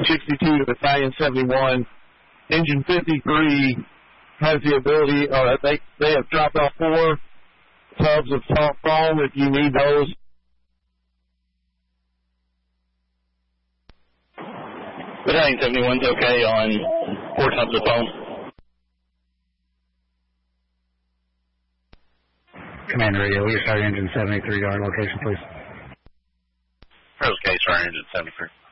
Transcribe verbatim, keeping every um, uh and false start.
sixty-two to Battalion seventy-one. Engine fifty-three has the ability, uh, they, they have dropped off four tubs of salt foam if you need those. Battalion seventy-one's okay on four tubs of foam. Command radio, we start engine seventy-three, our location, please. Okay, sorry, engine seventy-three.